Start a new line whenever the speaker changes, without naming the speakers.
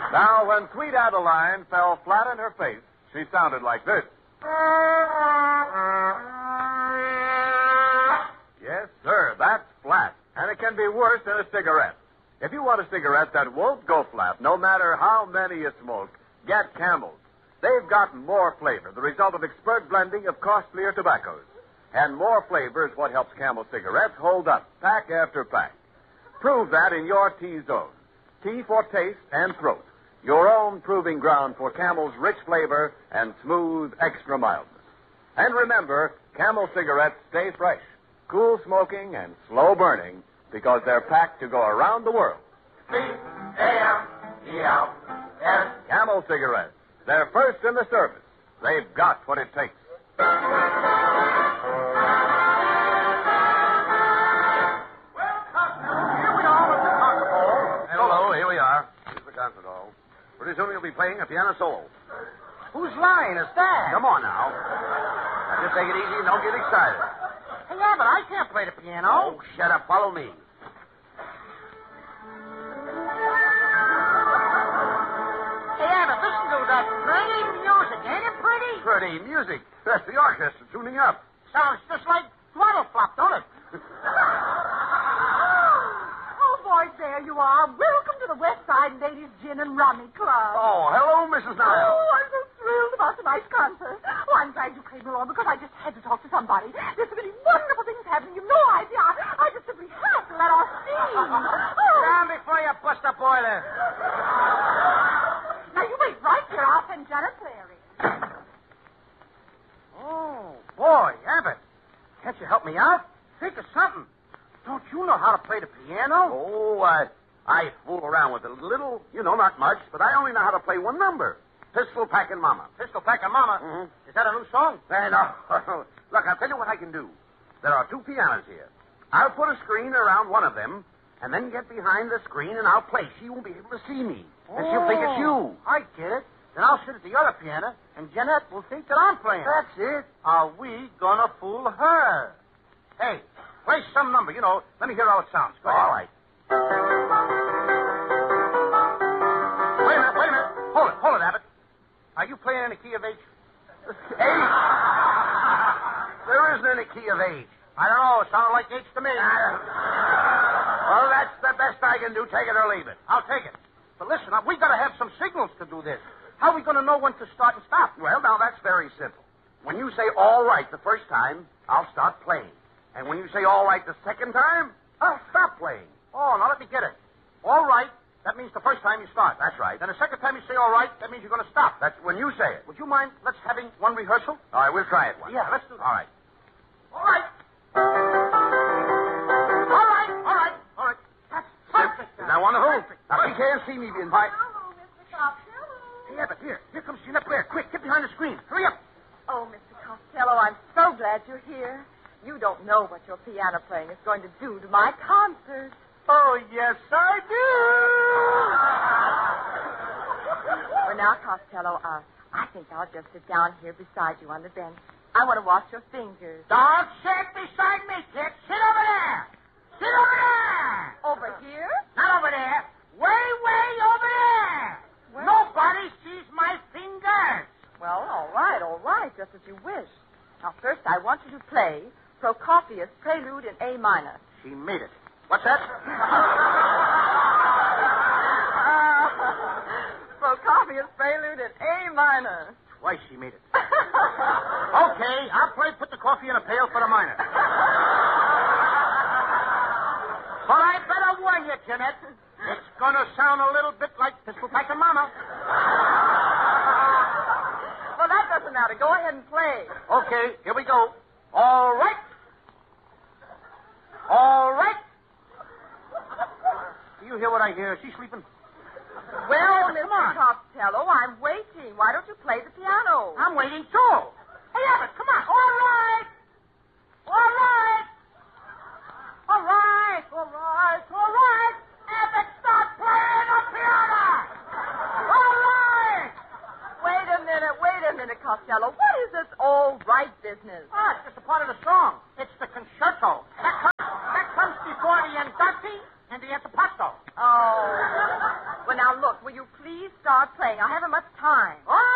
Now, when Sweet Adeline fell flat on her face, she sounded like this. Yes, sir, that's flat. And it can be worse than a cigarette. If you want a cigarette that won't go flat, no matter how many you smoke, get Camels. They've got more flavor, the result of expert blending of costlier tobaccos. And more flavor is what helps Camel cigarettes hold up, pack after pack. Prove that in your T-zone. T for taste and throat. Your own proving ground for Camel's rich flavor and smooth extra mildness. And remember, Camel cigarettes stay fresh, cool smoking and slow burning because they're packed to go around the world. C-A-M-E-L-S. Camel cigarettes. They're first in the service. They've got what it takes.
Concert hall. Pretty soon you'll be playing a piano solo.
Whose line is that?
Come on now. Now just take it easy and don't get excited.
Hey, Abbott, I can't play the piano.
Oh, shut up. Follow me.
Hey, Abbott, listen to that pretty music. Ain't it pretty?
Pretty music. That's the orchestra tuning up.
Sounds just like Throttle Flop, don't it?
Boys, there you are. Welcome to the West Side Ladies Gin and Rummy Club.
Oh, hello, Mrs. Niles.
Oh, I'm so thrilled about tonight's concert. Oh, I'm glad you came along because I just had to talk to somebody. There's so many wonderful things happening. You've no idea. I just simply have to let off steam. Oh.
Down before you bust a boiler.
Now, you wait right here. I'll send Janet Clary.
Oh, boy, Abbott. Can't you help me out? Think of something. Don't you know how to play the piano?
Oh, I fool around with it a little. You know, not much, but I only know how to play one number. Pistol Packin' Mama.
Pistol Packin' Mama?
Mm-hmm.
Is that a new song?
No. Look, I'll tell you what I can do. There are two pianos here. I'll put a screen around one of them, and then get behind the screen, and I'll play. She won't be able to see me, and she'll think it's you.
I get it. Then I'll sit at the other piano, and Jeanette will think that I'm playing.
That's it.
Are we gonna fool her? Hey, play some number, you know. Let me hear how it sounds. Go ahead.
All right.
Wait a minute. Hold it, Abbott. Are you playing in the key of H?
H? There isn't any key of H.
I don't know. It sounded like H to me.
Well, that's the best I can do. Take it or leave it.
I'll take it. But listen, we got to have some signals to do this. How are we going to know when to start and stop?
Well, now, that's very simple. When you say all right the first time, I'll start playing. And when you say all right the second time, I'll stop playing.
Oh, now let me get it. All right, that means the first time you start.
That's right.
Then the second time you say all right, that means you're going to stop.
That's when you say it.
Would you mind let's having one rehearsal?
All right, we'll try it once.
Yeah, let's do that.
All right.
All right. All right. That's perfect.
Isn't that wonderful?
Perfect.
Now, she can't see me being by...
Hello, Mr. Costello.
Hey, Abbott, here comes Jeanette Blair. Quick, get behind the screen. Hurry up.
Oh, Mr. Costello, I'm so glad you're here. You don't know what your piano playing is going to do to my concert.
Oh, yes, I do.
Well, now, Costello, I think I'll just sit down here beside you on the bench. I want to wash your fingers.
Don't sit beside me, kid. Sit over there. Sit over there.
Over here?
Not over there. Way over there.
Where?
Nobody sees my fingers.
Well, all right, just as you wish. Now, first, I want you to play Prokofiev Prelude in A minor.
She made it. What's that?
Prokofiev Prelude in A minor.
Twice she made it. Okay, I'll play Put the Coffee in a Pail for the minor. But I better warn you, Jeanette. It's going to sound a little bit like Pistol Packin' Mama.
Well, that doesn't matter. Go ahead and play.
Okay, here we go. All right. All right. Do you hear what I hear? Is she sleeping?
Well,
Come
Mr.
on.
Costello, I'm waiting. Why don't you play the piano?
I'm waiting, too. Hey, Abbott, come on. All right. All right. All right. All right. All right. Abbott, start playing the piano. All right.
Wait a minute, Costello. What is this all right business?
Ah, it's just a part of the song. It's the concerto. That comes before the andante and the antipasto.
Oh. Well, now look, will you please start playing? I haven't much time.
All